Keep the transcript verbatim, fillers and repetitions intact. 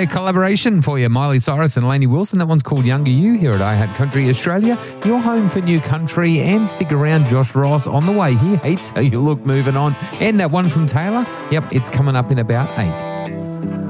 a collaboration for you. Miley Cyrus and Lainey Wilson. That one's called Younger You here at I Had Country Australia. Your home for new country. And stick around, Josh Ross on the way. He hates how you look moving on. And that one from Taylor. Yep, it's coming up in about eight.